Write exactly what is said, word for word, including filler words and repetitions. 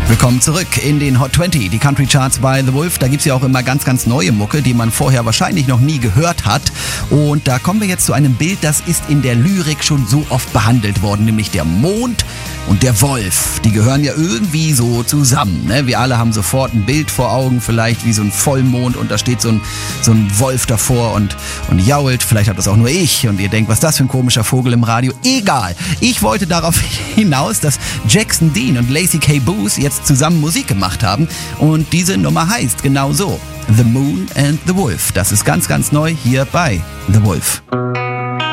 Willkommen zurück in den Hot zwanzig, die Country Charts bei The Wolf. Da gibt's ja auch immer ganz, ganz neue Mucke, die man vorher wahrscheinlich noch nie gehört hat. Und da kommen wir jetzt zu einem Bild, das ist in der Lyrik schon so oft behandelt worden, nämlich der Mond und der Wolf. Die gehören ja irgendwie so zusammen, ne? Wir alle haben sofort ein Bild vor Augen, vielleicht wie so ein Vollmond und da steht so ein, so ein Wolf davor und, und jault. Vielleicht habt das auch nur ich und ihr denkt, was ist das für ein komischer Vogel im Radio? Egal. Ich wollte darauf hinaus, dass Jackson Dean und Lacey K. Booth jetzt zusammen Musik gemacht haben und diese Nummer heißt genau so: The Moon and the Wolf. Das ist ganz, ganz neu hier bei The Wolf.